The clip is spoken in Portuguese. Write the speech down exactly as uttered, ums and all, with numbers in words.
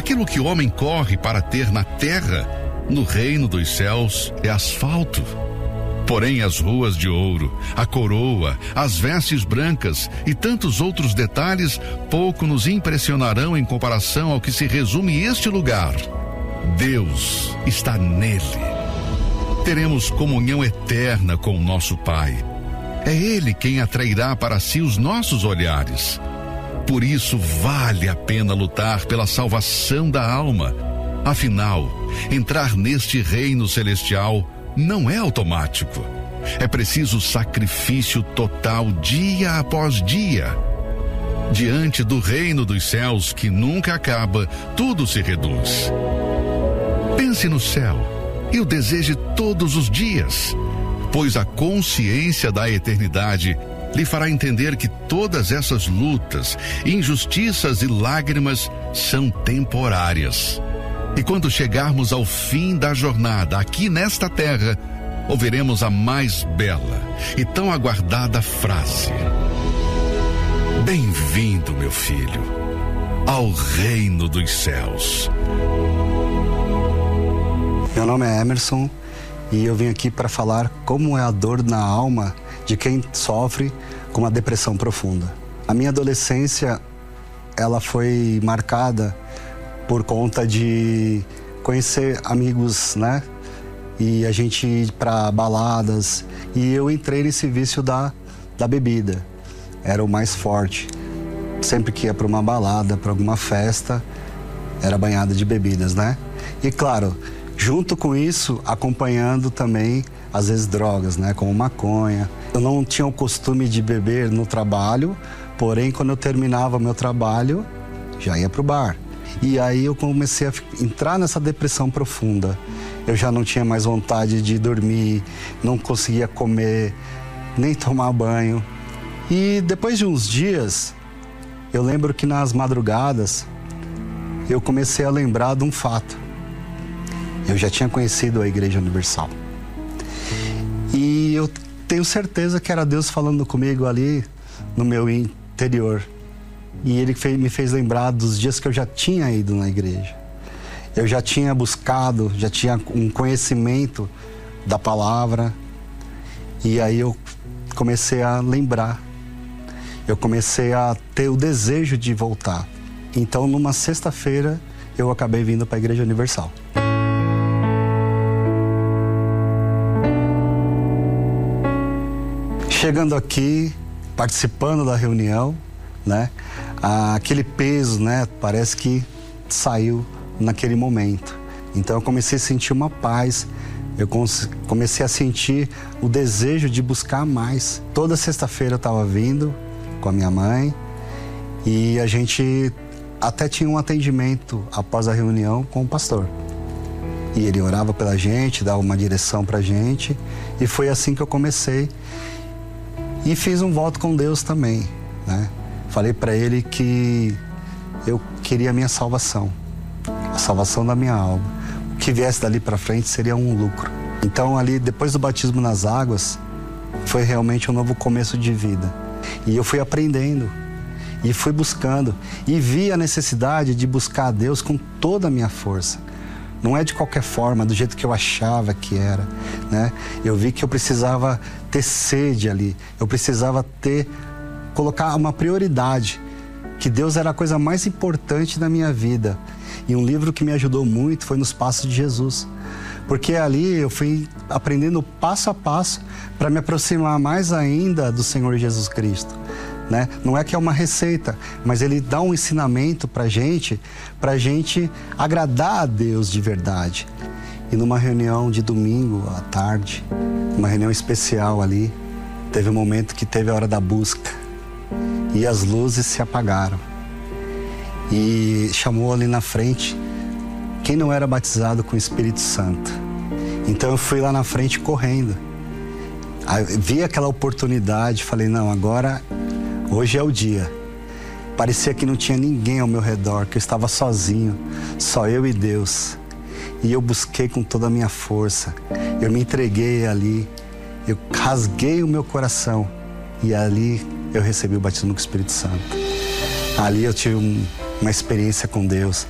Aquilo que o homem corre para ter na terra, no reino dos céus é asfalto. Porém, as ruas de ouro, a coroa, as vestes brancas e tantos outros detalhes pouco nos impressionarão em comparação ao que se resume este lugar. Deus está nele. Teremos comunhão eterna com o nosso Pai. É Ele quem atrairá para si os nossos olhares. Por isso, vale a pena lutar pela salvação da alma. Afinal, entrar neste reino celestial não é automático. É preciso sacrifício total dia após dia. Diante do reino dos céus que nunca acaba, tudo se reduz. Pense no céu e o deseje todos os dias, pois a consciência da eternidade lhe fará entender que todas essas lutas, injustiças e lágrimas são temporárias. E quando chegarmos ao fim da jornada aqui nesta terra, ouviremos a mais bela e tão aguardada frase: bem-vindo, meu filho, ao reino dos céus. Meu nome é Emerson e eu vim aqui para falar como é a dor na alma de quem sofre com uma depressão profunda. A minha adolescência, ela foi marcada por conta de conhecer amigos, né? E a gente ir para baladas. E eu entrei nesse vício da, da bebida. Era o mais forte. Sempre que ia para uma balada, para alguma festa, era banhada de bebidas, né? E claro, junto com isso, acompanhando também, às vezes, drogas, né? Como maconha. Eu não tinha o costume de beber no trabalho, porém, quando eu terminava meu trabalho, já ia pro bar. E aí eu comecei a entrar nessa depressão profunda. Eu já não tinha mais vontade de dormir, não conseguia comer, nem tomar banho. E depois de uns dias, eu lembro que nas madrugadas, eu comecei a lembrar de um fato. Eu já tinha conhecido a Igreja Universal. E eu tenho certeza que era Deus falando comigo ali no meu interior. E Ele fez, me fez lembrar dos dias que eu já tinha ido na igreja. Eu já tinha buscado, já tinha um conhecimento da palavra. E aí eu comecei a lembrar. Eu comecei a ter o desejo de voltar. Então, numa sexta-feira, eu acabei vindo para a Igreja Universal. Chegando aqui, participando da reunião, né? Ah, aquele peso, né? Parece que saiu naquele momento. Então eu comecei a sentir uma paz. Eu comecei a sentir o desejo de buscar mais. Toda sexta-feira eu estava vindo com a minha mãe e a gente até tinha um atendimento após a reunião com o pastor. E ele orava pela gente, dava uma direção pra gente. E foi assim que eu comecei. E fiz um voto com Deus também, né? Falei para ele que eu queria a minha salvação, a salvação da minha alma. O que viesse dali para frente seria um lucro. Então ali, depois do batismo nas águas, foi realmente um novo começo de vida. E eu fui aprendendo, e fui buscando, e vi a necessidade de buscar a Deus com toda a minha força. Não é de qualquer forma, do jeito que eu achava que era, né? Eu vi que eu precisava ter sede ali, eu precisava ter... colocar uma prioridade, que Deus era a coisa mais importante da minha vida. E um livro que me ajudou muito foi Nos Passos de Jesus, porque ali eu fui aprendendo passo a passo para me aproximar mais ainda do Senhor Jesus Cristo, né? Não é que é uma receita, mas Ele dá um ensinamento para gente, para gente agradar a Deus de verdade. E numa reunião de domingo à tarde, uma reunião especial ali, teve um momento que teve a hora da busca. E as luzes se apagaram. E chamou ali na frente quem não era batizado com o Espírito Santo. Então eu fui lá na frente correndo. Aí, vi aquela oportunidade, falei, não, agora, hoje é o dia. Parecia que não tinha ninguém ao meu redor, que eu estava sozinho, só eu e Deus. E eu busquei com toda a minha força. Eu me entreguei ali, eu rasguei o meu coração. E ali eu recebi o batismo com o Espírito Santo. Ali eu tive um, uma experiência com Deus.